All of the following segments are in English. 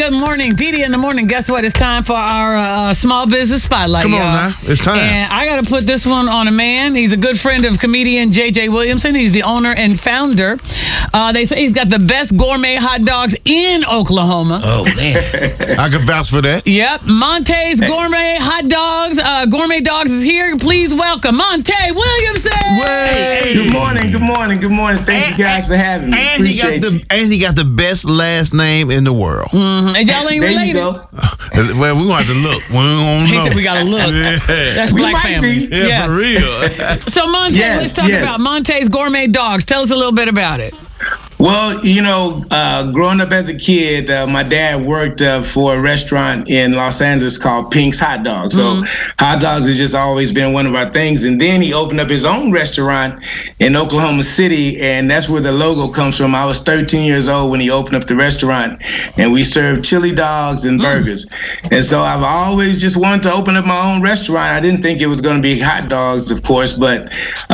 good morning. Dee Dee in the morning. Guess what? It's time for our small business spotlight. Come on now. It's time. And I got to put this one on a man. He's a good friend of comedian J.J. Williamson. He's the owner and founder. They say he's got the best gourmet hot dogs in Oklahoma. Oh, man. I can vouch for that. Yep. Monte's Gourmet Hot Dogs. Gourmet Dogs is here. Please welcome Monte Williamson. Hey. Good morning. Thank you guys for having me. And he got the best last name in the world. Mm-hmm. And y'all ain't there related. You go. Well, we're going to have to look. He said we got to look. Yeah. That's We black might family. be. Yeah, for real. So, Monte, let's talk about Monte's Gourmet Dogs. Tell us a little bit about it. Well, growing up as a kid, my dad worked for a restaurant in Los Angeles called Pink's Hot Dogs. So hot dogs has just always been one of our things. And then he opened up his own restaurant in Oklahoma City, and that's where the logo comes from. I was 13 years old when he opened up the restaurant, and we served chili dogs and burgers. And so I've always just wanted to open up my own restaurant. I didn't think it was going to be hot dogs, of course, but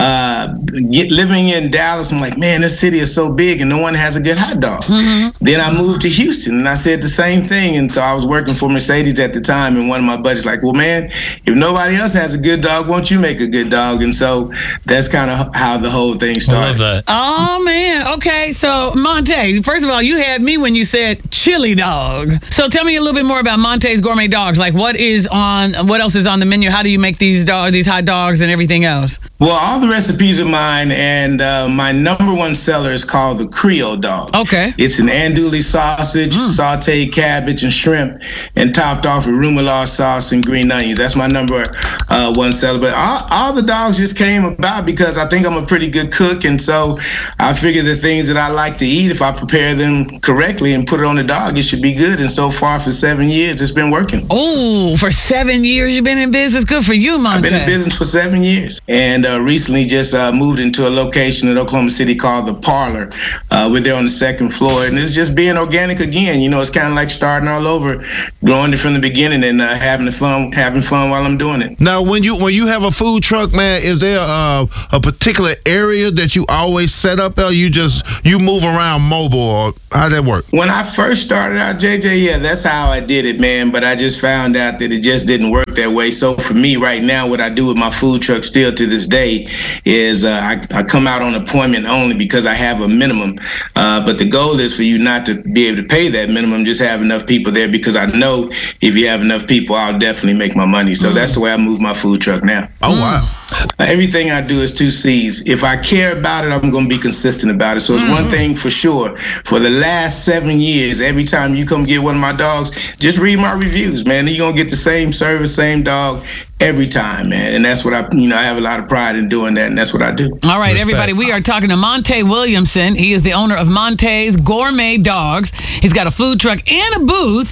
living in Dallas, I'm like, man, this city is so big and no one has a good hot dog. Then I moved to Houston and I said the same thing. And so I was working for Mercedes at the time, and one of my buddies like, well, man, if nobody else has a good dog, won't you make a good dog? And so that's kind of how the whole thing started. I love that. Oh, man. Okay. So, Monte, first of all, you had me when you said chili dog. So tell me a little bit more about Monte's Gourmet Dogs. Like, what else is on the menu? How do you make these hot dogs and everything else? Well, all the recipes are mine, and my number one seller is called the Creole Dog. Okay. It's an andouille sausage, sauteed cabbage and shrimp, and topped off with remoulade sauce and green onions. That's my number one seller. But all the dogs just came about because I think I'm a pretty good cook, and so I figure the things that I like to eat, if I prepare them correctly and put it on the dog, it should be good. And so far, for 7 years, it's been working. Oh, for 7 years you've been in business. Good for you, Monte. I've been in business for 7 years, and recently just moved into a location in Oklahoma City called The Parlor. We're there on the second floor, and it's just being organic again. It's kind of like starting all over, growing it from the beginning and having fun while I'm doing it. Now, when you have a food truck, man, is there a particular area that you always set up, or you move around mobile, or how that work? When I first started out, JJ, yeah, that's how I did it, man. But I just found out that it just didn't work that way. So for me right now, what I do with my food truck still to this day is I come out on appointment only because I have a minimum. But the goal is for you not to be able to pay that minimum, just have enough people there, because I know if you have enough people, I'll definitely make my money. So that's the way I move my food truck now. Oh, wow. Everything I do is 2 C's. If I care about it, I'm going to be consistent about it. So it's one thing for sure. For the last 7 years, every time you come get one of my dogs, just read my reviews, man. You're going to get the same service, same dog every time, man. And that's what I have a lot of pride in doing that, and that's what I do. All right, everybody, we are talking to Monte Williamson. He is the owner of Monte's Gourmet Dogs. He's got a food truck and a booth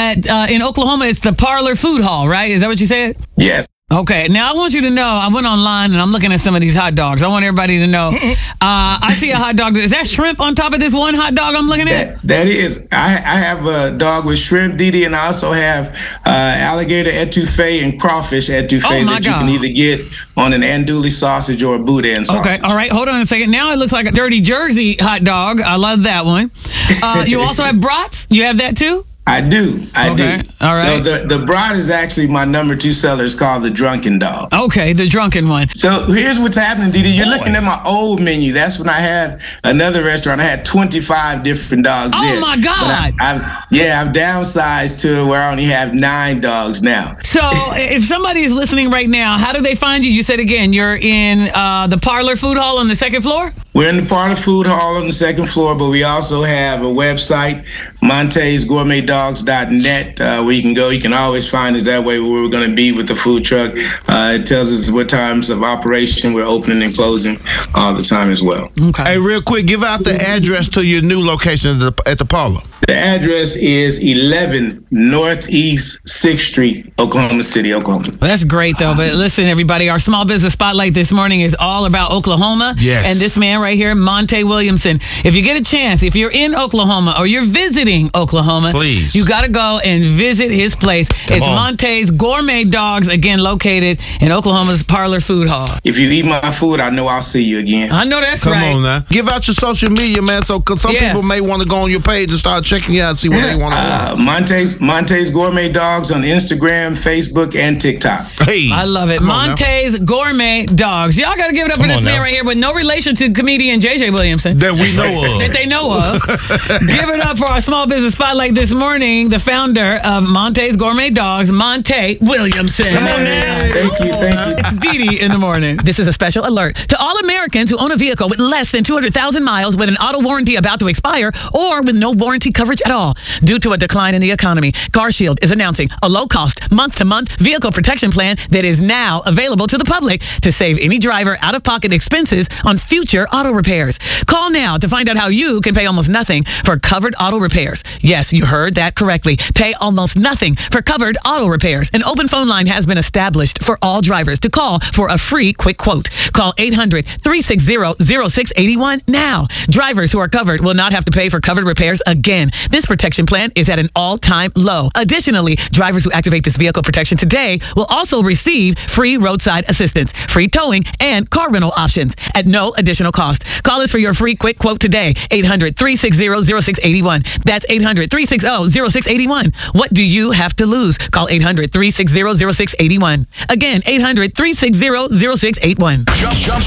in Oklahoma. It's the Parlor Food Hall, right? Is that what you said? Yes. Okay, now I want you to know, I went online and I'm looking at some of these hot dogs. I want everybody to know. I see a hot dog. Is that shrimp on top of this one hot dog I'm looking at? That is. I have a dog with shrimp, Didi, and I also have alligator etouffee and crawfish etouffee that you can either get on an andouille sausage or a boudin sausage. Okay, all right, hold on a second. Now it looks like a Dirty Jersey hot dog. I love that one. You also have brats? You have that too? I do. I do. All right. So the brat is actually my number 2 seller. It's called the Drunken Dog. Okay, the drunken one. So here's what's happening, Didi. You're looking at my old menu. That's when I had another restaurant. I had 25 different dogs there. Oh, my God. I've downsized to where I only have 9 dogs now. So if somebody is listening right now, how do they find you? You said again, you're in the Parlor Food Hall on the second floor? We're in the Parlor Food Hall on the second floor, but we also have a website, MontesGourmetDogs.net, where you can go. You can always find us that way where we're going to be with the food truck. It tells us what times of operation we're opening and closing all the time as well. Okay. Hey, real quick, give out the address to your new location at the Parlor. The address is 11 Northeast 6th Street, Oklahoma City, Oklahoma. That's great, though. But listen, everybody, our small business spotlight this morning is all about Oklahoma. Yes. And this man right here, Monte Williamson. If you get a chance, if you're in Oklahoma or you're visiting Oklahoma, please, you got to go and visit his place. It's Monte's Gourmet Dogs, again, located in Oklahoma's Parlor Food Hall. If you eat my food, I know I'll see you again. I know that's right. Come on now. Give out your social media, man, so some people may want to go on your page and start checking checking you out, see what they want to Monte's Gourmet Dogs on Instagram, Facebook, and TikTok. Hey, I love it. come on now. Monte's Gourmet Dogs. Y'all got to give it up for this man right here with no relation to comedian JJ Williamson. That we know of. That they know of. Give it up for our small business spotlight this morning, the founder of Monte's Gourmet Dogs, Monte Williamson. Come on now. Thank you. It's Dee Dee in the morning. This is a special alert to all Americans who own a vehicle with less than 200,000 miles with an auto warranty about to expire or with no warranty coverage at all. Due to a decline in the economy, CarShield is announcing a low-cost, month-to-month vehicle protection plan that is now available to the public to save any driver out-of-pocket expenses on future auto repairs. Call now to find out how you can pay almost nothing for covered auto repairs. Yes, you heard that correctly. Pay almost nothing for covered auto repairs. An open phone line has been established for all drivers to call for a free quick quote. Call 800-360-0681 now. Drivers who are covered will not have to pay for covered repairs again. This protection plan is at an all-time low. Additionally, drivers who activate this vehicle protection today will also receive free roadside assistance, free towing, and car rental options at no additional cost. Call us for your free quick quote today. 800-360-0681. That's 800-360-0681. What do you have to lose? Call 800-360-0681. Again, 800-360-0681.